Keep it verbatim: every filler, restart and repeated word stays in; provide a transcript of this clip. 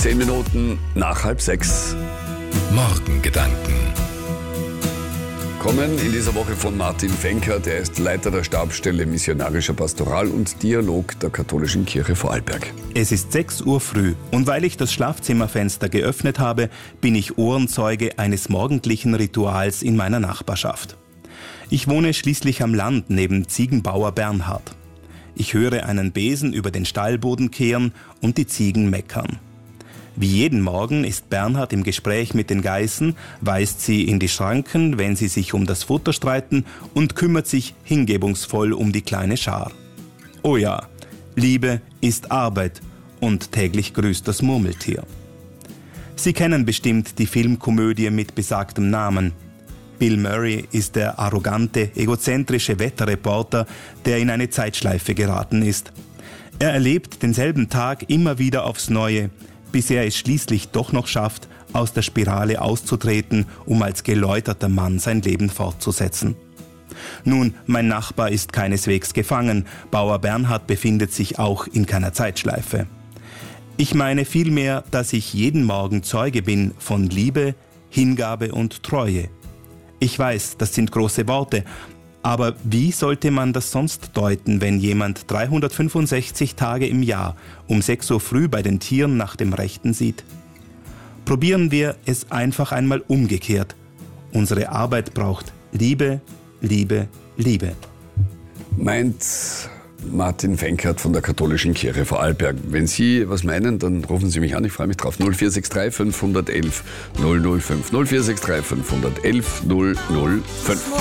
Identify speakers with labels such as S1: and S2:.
S1: Zehn Minuten nach halb sechs.
S2: Morgengedanken.
S1: Kommen in dieser Woche von Martin Fenkert. Er ist Leiter der Stabsstelle Missionarischer Pastoral und Dialog der Katholischen Kirche Vorarlberg.
S3: Es ist sechs Uhr früh und weil ich das Schlafzimmerfenster geöffnet habe, bin ich Ohrenzeuge eines morgendlichen Rituals in meiner Nachbarschaft. Ich wohne schließlich am Land neben Ziegenbauer Bernhard. Ich höre einen Besen über den Stallboden kehren und die Ziegen meckern. Wie jeden Morgen ist Bernhard im Gespräch mit den Geißen, weist sie in die Schranken, wenn sie sich um das Futter streiten und kümmert sich hingebungsvoll um die kleine Schar. Oh ja, Liebe ist Arbeit und täglich grüßt das Murmeltier. Sie kennen bestimmt die Filmkomödie mit besagtem Namen. Bill Murray ist der arrogante, egozentrische Wetterreporter, der in eine Zeitschleife geraten ist. Er erlebt denselben Tag immer wieder aufs Neue, bis er es schließlich doch noch schafft, aus der Spirale auszutreten, um als geläuterter Mann sein Leben fortzusetzen. Nun, mein Nachbar ist keineswegs gefangen, Bauer Bernhard befindet sich auch in keiner Zeitschleife. Ich meine vielmehr, dass ich jeden Morgen Zeuge bin von Liebe, Hingabe und Treue. Ich weiß, das sind große Worte, aber wie sollte man das sonst deuten, wenn jemand dreihundertfünfundsechzig Tage im Jahr um sechs Uhr früh bei den Tieren nach dem Rechten sieht? Probieren wir es einfach einmal umgekehrt. Unsere Arbeit braucht Liebe, Liebe, Liebe.
S1: Meint Martin Fenkert von der Katholischen Kirche Vorarlberg. Wenn Sie was meinen, dann rufen Sie mich an, ich freue mich drauf. null vier sechs drei fünf eins null null fünf null null vier sechs drei fünf eins null null fünf.